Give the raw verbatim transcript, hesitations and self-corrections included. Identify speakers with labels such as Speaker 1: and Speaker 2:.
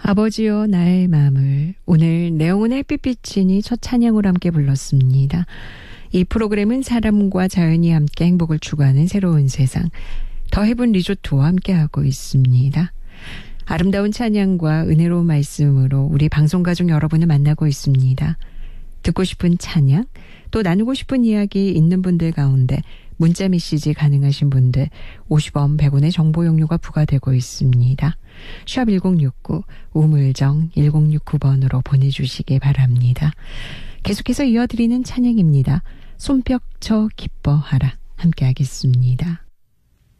Speaker 1: 아버지여 나의 마음을, 오늘 내용은 햇빛비치니 첫 찬양으로 함께 불렀습니다. 이 프로그램은 사람과 자연이 함께 행복을 추구하는 새로운 세상, 더 헤븐 리조트와 함께하고 있습니다. 아름다운 찬양과 은혜로운 말씀으로 우리 방송가족 여러분을 만나고 있습니다. 듣고 싶은 찬양, 또 나누고 싶은 이야기 있는 분들 가운데 문자 메시지 가능하신 분들 오십 원, 백 원의 정보 용료가 부과되고 있습니다. 샵 일공육구, 우물정 일공육구 번으로 보내주시기 바랍니다. 계속해서 이어드리는 찬양입니다. 손뼉쳐 기뻐하라. 함께 하겠습니다.